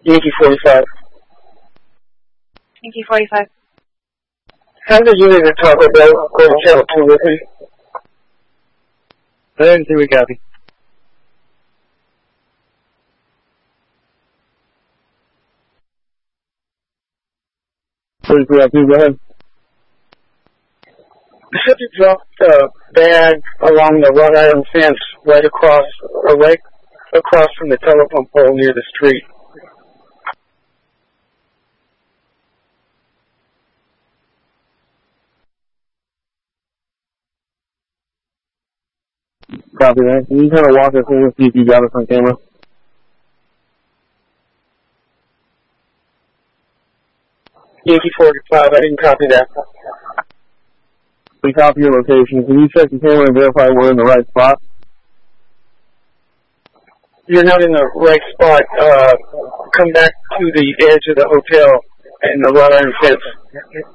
Yankee 45. Yankee 45. How did you even talk about going to Channel 2 with me? I didn't see we copy. Please, go ahead. The subject dropped a bag along the wrought iron fence right across from the telephone pole near the street. Copy that. Can you kind of walk us in and see if you got us on camera? Yankee 45, I didn't copy that. We copy your location. Can you check the camera and verify we're in the right spot? You're not in the right spot. Come back to the edge of the hotel and the wrought iron fence.